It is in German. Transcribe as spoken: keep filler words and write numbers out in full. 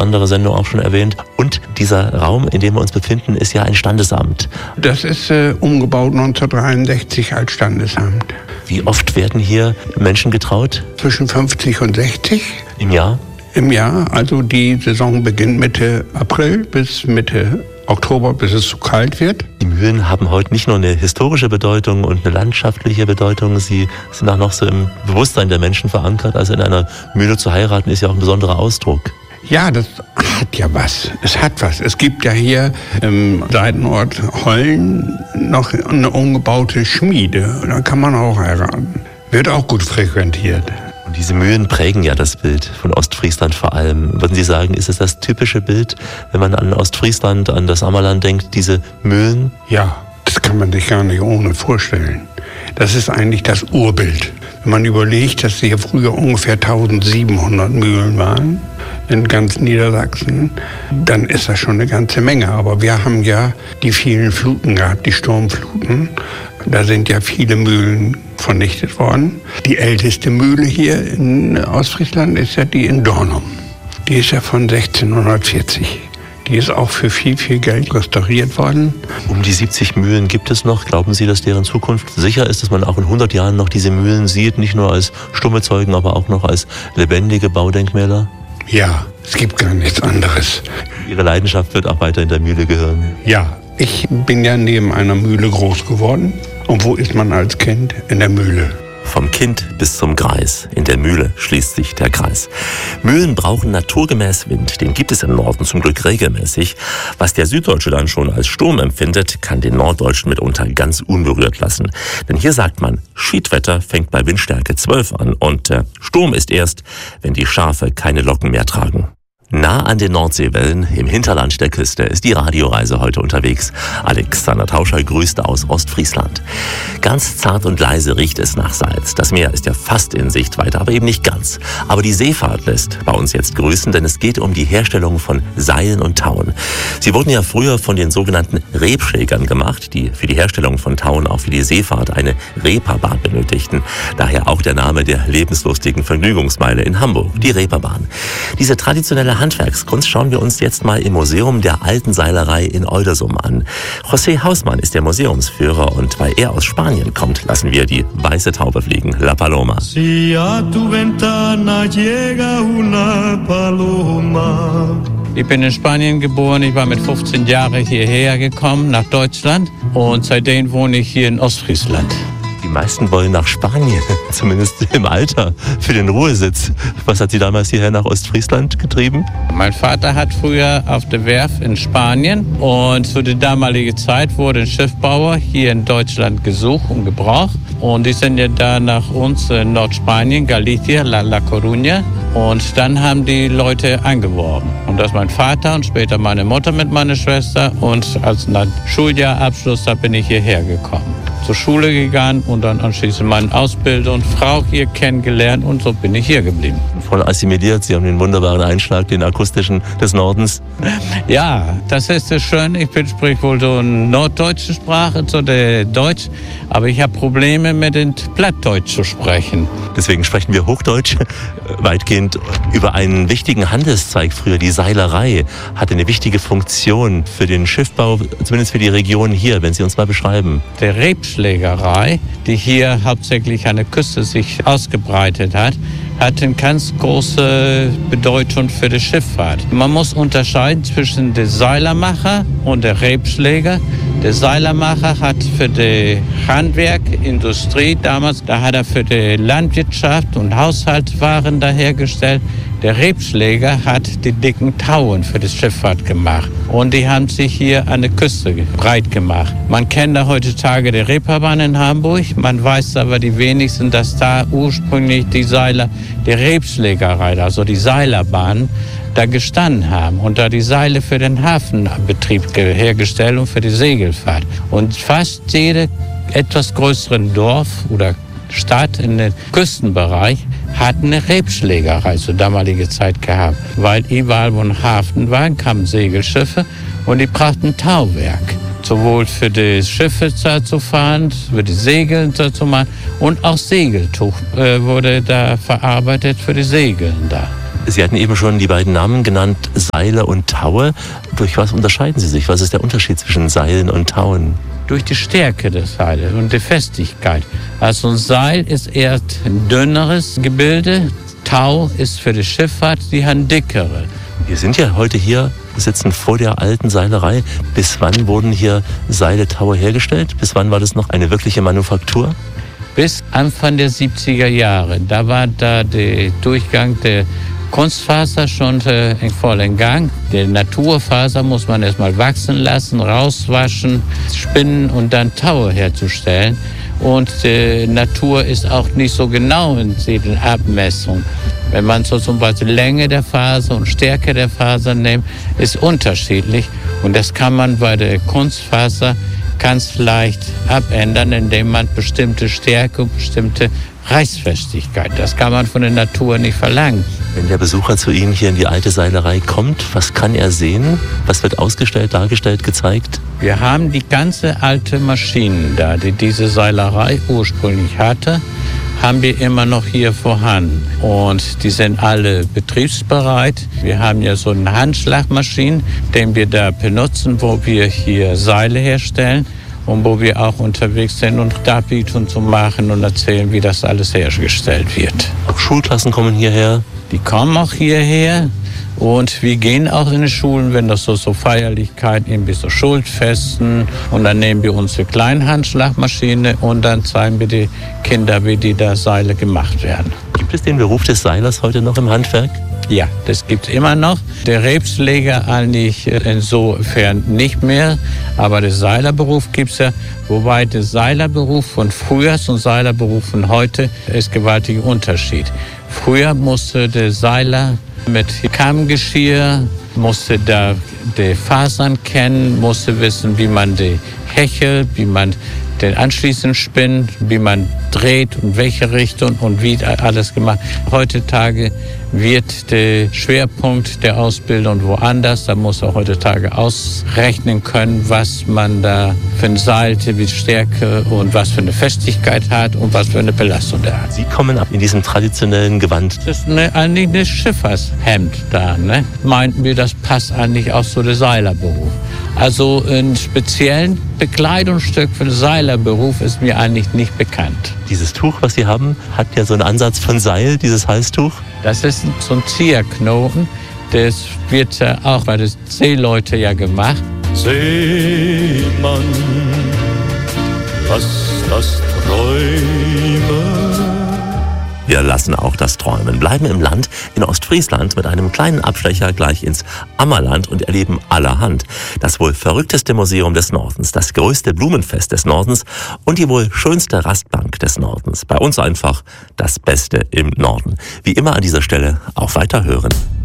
andere Sendung auch schon erwähnt. Und dieser Raum, in dem wir uns befinden, ist ja ein Standesamt. Das ist äh, umgebaut neunzehnhundertdreiundsechzig als Standesamt. Wie oft werden hier Menschen getraut? Zwischen fünfzig und sechzig. Im Jahr? Im Jahr, also die Saison beginnt Mitte April bis Mitte Oktober, bis es zu kalt wird. Die Mühlen haben heute nicht nur eine historische Bedeutung und eine landschaftliche Bedeutung, sie sind auch noch so im Bewusstsein der Menschen verankert. Also in einer Mühle zu heiraten ist ja auch ein besonderer Ausdruck. Ja, das hat ja was. Es hat was. Es gibt ja hier im Seitenort Hollen noch eine umgebaute Schmiede. Da kann man auch heiraten. Wird auch gut frequentiert. Und diese Mühlen prägen ja das Bild von Ostfriesland vor allem. Würden Sie sagen, ist es das typische Bild, wenn man an Ostfriesland, an das Ammerland denkt, diese Mühlen? Ja, das kann man sich gar nicht ohne vorstellen. Das ist eigentlich das Urbild. Wenn man überlegt, dass hier früher ungefähr tausendsiebenhundert Mühlen waren in ganz Niedersachsen, dann ist das schon eine ganze Menge. Aber wir haben ja die vielen Fluten gehabt, die Sturmfluten. Da sind ja viele Mühlen vernichtet worden. Die älteste Mühle hier in Ostfriesland ist ja die in Dornum. Die ist ja von sechzehnhundertvierzig. Die ist auch für viel, viel Geld restauriert worden. Um die siebzig Mühlen gibt es noch. Glauben Sie, dass deren Zukunft sicher ist, dass man auch in hundert Jahren noch diese Mühlen sieht? Nicht nur als stumme Zeugen, aber auch noch als lebendige Baudenkmäler? Ja, es gibt gar nichts anderes. Ihre Leidenschaft wird auch weiter in der Mühle gehören? Ja, ich bin ja neben einer Mühle groß geworden. Und wo ist man als Kind? In der Mühle. Vom Kind bis zum Greis. In der Mühle schließt sich der Kreis. Mühlen brauchen naturgemäß Wind. Den gibt es im Norden zum Glück regelmäßig. Was der Süddeutsche dann schon als Sturm empfindet, kann den Norddeutschen mitunter ganz unberührt lassen. Denn hier sagt man, Schiedwetter fängt bei Windstärke zwölf an. Und äh, Sturm ist erst, wenn die Schafe keine Locken mehr tragen. Nah an den Nordseewellen, im Hinterland der Küste, ist die Radioreise heute unterwegs. Alexander Tauscher grüßt aus Ostfriesland. Ganz zart und leise riecht es nach Salz. Das Meer ist ja fast in Sichtweite, aber eben nicht ganz. Aber die Seefahrt lässt bei uns jetzt grüßen, denn es geht um die Herstellung von Seilen und Tauen. Sie wurden ja früher von den sogenannten Rebschlägern gemacht, die für die Herstellung von Tauen auch für die Seefahrt eine Reeperbahn benötigten. Daher auch der Name der lebenslustigen Vergnügungsmeile in Hamburg, die Reeperbahn. Diese traditionelle Handwerkskunst schauen wir uns jetzt mal im Museum der Alten Seilerei in Oldersum an. José Hausmann ist der Museumsführer und weil er aus Spanien kommt, lassen wir die weiße Taube fliegen, La Paloma. Si a tu ventana llega una paloma. Ich bin in Spanien geboren, ich war mit fünfzehn Jahren hierher gekommen, nach Deutschland und seitdem wohne ich hier in Ostfriesland. Die meisten wollen nach Spanien, zumindest im Alter, für den Ruhesitz. Was hat Sie damals hierher nach Ostfriesland getrieben? Mein Vater hat früher auf der Werft in Spanien und zu der damaligen Zeit wurde ein Schiffbauer hier in Deutschland gesucht und gebraucht. Und die sind ja da nach uns in Nordspanien, Galicia, La, La Coruña. Und dann haben die Leute angeworben. Und das ist mein Vater und später meine Mutter mit meiner Schwester. Und als nach Schuljahrabschluss, da bin ich hierher gekommen. Zur Schule gegangen und dann anschließend meine Ausbildung und Frau hier kennengelernt und so bin ich hier geblieben. Voll assimiliert, Sie haben den wunderbaren Einschlag, den akustischen des Nordens. Ja, das ist das Schöne. Ich bin, sprich wohl so eine norddeutsche Sprache, so der Deutsch, aber ich habe Probleme mit dem Plattdeutsch zu sprechen. Deswegen sprechen wir Hochdeutsch weitgehend über einen wichtigen Handelszweig früher. Die Seilerei hatte eine wichtige Funktion für den Schiffbau, zumindest für die Region hier, wenn Sie uns mal beschreiben. Der Rebschlägerei, die hier hauptsächlich an der Küste sich ausgebreitet hat, hat eine ganz große Bedeutung für die Schifffahrt. Man muss unterscheiden zwischen dem Seilermacher und dem Rebschläger. Der Seilermacher hat für die Handwerk, Industrie damals, da hat er für die Landwirtschaft und Haushaltswaren da hergestellt. Der Rebschläger hat die dicken Tauen für die Schifffahrt gemacht. Und die haben sich hier an der Küste breit gemacht. Man kennt da heutzutage die Reeperbahn in Hamburg. Man weiß aber die wenigsten, dass da ursprünglich die Seiler, die Rebschlägerei, also die Seilerbahn, da gestanden haben und da die Seile für den Hafenbetrieb hergestellt und für die Segelfahrt. Und fast jede etwas größeren Dorf oder Stadt in den Küstenbereich hat eine Rebschlägerei zur damaligen Zeit gehabt. Weil überall, wo ein Hafen war, kamen Segelschiffe und die brachten Tauwerk. Sowohl für die Schiffe zu fahren, für die Segel zu machen und auch Segeltuch äh, wurde da verarbeitet für die Segeln da. Sie hatten eben schon die beiden Namen genannt, Seile und Taue. Durch was unterscheiden sie sich? Was ist der Unterschied zwischen Seilen und Tauen? Durch die Stärke des Seiles und die Festigkeit. Also ein Seil ist eher ein dünneres Gebilde, Tau ist für die Schifffahrt die ein dickere. Wir sind ja heute hier, sitzen vor der alten Seilerei. Bis wann wurden hier Seile, Taue hergestellt? Bis wann war das noch eine wirkliche Manufaktur? Bis Anfang der siebziger Jahre. Da war da der Durchgang der Kunstfaser schon äh, in vollen Gang. Die Naturfaser muss man erstmal wachsen lassen, rauswaschen, spinnen und dann Taue herzustellen. Und die Natur ist auch nicht so genau in den Abmessungen. Wenn man so zum Beispiel Länge der Faser und Stärke der Faser nimmt, ist unterschiedlich. Und das kann man bei der Kunstfaser ganz leicht abändern, indem man bestimmte Stärke und bestimmte Reißfestigkeit, das kann man von der Natur nicht verlangen. Wenn der Besucher zu Ihnen hier in die alte Seilerei kommt, was kann er sehen? Was wird ausgestellt, dargestellt, gezeigt? Wir haben die ganze alte Maschinen da, die diese Seilerei ursprünglich hatte, haben wir immer noch hier vorhanden. Und die sind alle betriebsbereit. Wir haben ja so eine Handschlagmaschine, den wir da benutzen, wo wir hier Seile herstellen. Und wo wir auch unterwegs sind und Darbietungen zu machen und erzählen, wie das alles hergestellt wird. Auch Schulklassen kommen hierher? Die kommen auch hierher und wir gehen auch in die Schulen, wenn das so, so Feierlichkeiten, irgendwie so Schulfesten. Und dann nehmen wir unsere kleine Handschlagmaschine und dann zeigen wir die Kinder, wie die da Seile gemacht werden. Gibt es den Beruf des Seilers heute noch im Handwerk? Ja, das gibt es immer noch. Der Rebsleger eigentlich insofern nicht mehr, aber der Seilerberuf gibt es ja. Wobei der Seilerberuf von früher zum Seilerberuf von heute ist gewaltiger Unterschied. Früher musste der Seiler mit Kammgeschirr, musste da die Fasern kennen, musste wissen, wie man die hechelt, wie man den anschließend spinnt, wie man dreht und welche Richtung und wie alles gemacht. Heutzutage wird der Schwerpunkt der Ausbildung woanders. Da muss er heutzutage ausrechnen können, was man da für eine Seite, wie Stärke und was für eine Festigkeit hat und was für eine Belastung da hat. Sie kommen ab in diesem traditionellen Gewand. Das ist eine, eigentlich ein Schifffahrtshemd da. Ne? Meinten wir, das passt eigentlich auch zu der Seilerberuf. Also ein speziellen Bekleidungsstück für den Seilerberuf ist mir eigentlich nicht bekannt. Dieses Tuch, was Sie haben, hat ja so einen Ansatz von Seil, dieses Halstuch. Das ist so ein Zierknoten. Das wird ja auch bei den Seeleuten ja gemacht. Seemann, lass das träumen. Wir lassen auch das Träumen, bleiben im Land in Ostfriesland mit einem kleinen Abstecher gleich ins Ammerland und erleben allerhand. Das wohl verrückteste Museum des Nordens, das größte Blumenfest des Nordens und die wohl schönste Rastbank des Nordens. Bei uns einfach das Beste im Norden. Wie immer an dieser Stelle auch weiterhören.